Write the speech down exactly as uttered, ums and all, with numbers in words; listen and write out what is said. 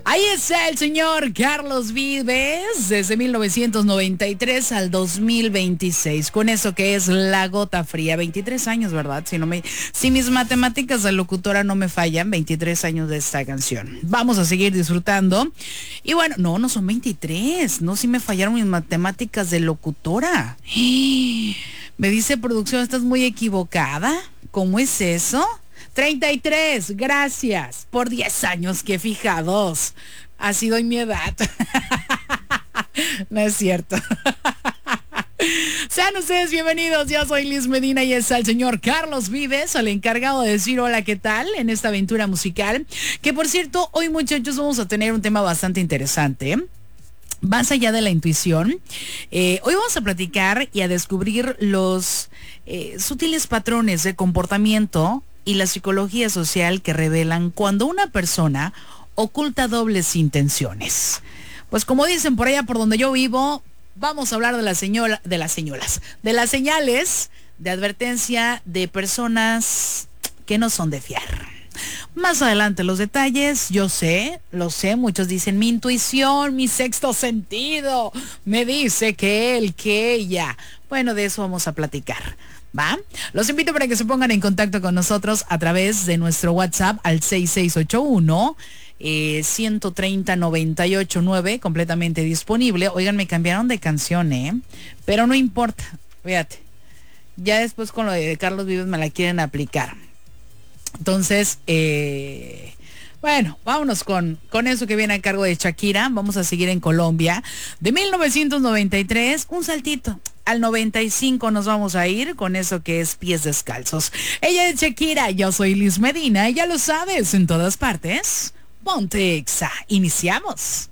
Ahí está el señor Carlos Vives desde mil novecientos noventa y tres al dos mil veintiséis, con eso que es La Gota Fría. veintitrés años, ¿verdad? Si no me, si mis matemáticas de locutora no me fallan, veintitrés años de esta canción. Vamos a seguir disfrutando. Y bueno, no, no son veintitrés, no, si me fallaron mis matemáticas de locutora. Me dice producción, ¿estás muy equivocada? ¿Cómo es eso? treinta y tres, gracias por diez años que fijados. Ha sido en mi edad. No es cierto. Sean ustedes bienvenidos, yo soy Liz Medina y está el señor Carlos Vives, el encargado de decir hola, ¿qué tal? En esta aventura musical, que por cierto, hoy muchachos vamos a tener un tema bastante interesante. Más allá de la intuición, eh, hoy vamos a platicar y a descubrir los eh, sutiles patrones de comportamiento y la psicología social que revelan cuando una persona oculta dobles intenciones. Pues como dicen por allá por donde yo vivo, vamos a hablar de las señora, de las señoras, de las señales de advertencia de personas que no son de fiar. Más adelante los detalles, yo sé, lo sé, muchos dicen mi intuición, mi sexto sentido, me dice que él, que ella. Bueno, de eso vamos a platicar. ¿Va? Los invito para que se pongan en contacto con nosotros a través de nuestro WhatsApp al seis seis ocho uno, eh, uno tres cero, nueve ocho nueve, completamente disponible. Oigan, me cambiaron de canción, ¿eh? Pero no importa, fíjate. Ya después con lo de Carlos Vives me la quieren aplicar. Entonces, eh... bueno, vámonos con, con eso que viene a cargo de Shakira. Vamos a seguir en Colombia. De mil novecientos noventa y tres, un saltito. Al noventa y cinco nos vamos a ir con eso que es Pies Descalzos. Ella es Shakira, yo soy Liz Medina. Y ya lo sabes, en todas partes, ponte Exa. Iniciamos.